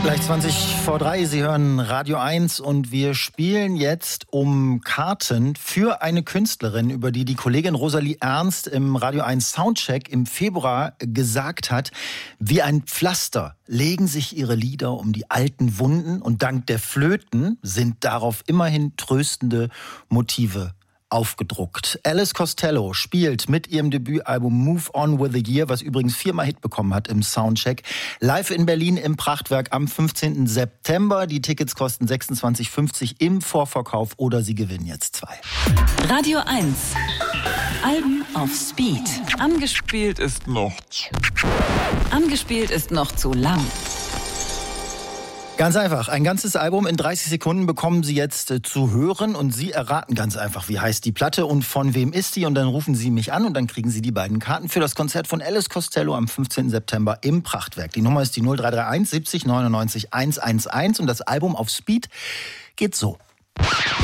Gleich 3:20. Sie hören Radio 1 und wir spielen jetzt um Karten für eine Künstlerin, über die Kollegin Rosalie Ernst im Radio 1 Soundcheck im Februar gesagt hat, wie ein Pflaster legen sich ihre Lieder um die alten Wunden und dank der Flöten sind darauf immerhin tröstende Motive aufgedruckt. Alice Costello spielt mit ihrem Debütalbum Move On With The Year, was übrigens 4-mal Hit bekommen hat im Soundcheck, live in Berlin im Prachtwerk am 15. September. Die Tickets kosten 26,50 im Vorverkauf oder Sie gewinnen jetzt 2. Radio 1. Alben auf Speed. Angespielt ist noch zu lang. Ganz einfach, ein ganzes Album in 30 Sekunden bekommen Sie jetzt zu hören und Sie erraten ganz einfach, wie heißt die Platte und von wem ist die, und dann rufen Sie mich an und dann kriegen Sie die beiden Karten für das Konzert von Alice Costello am 15. September im Prachtwerk. Die Nummer ist die 0331 70 99 111 und das Album auf Speed geht so.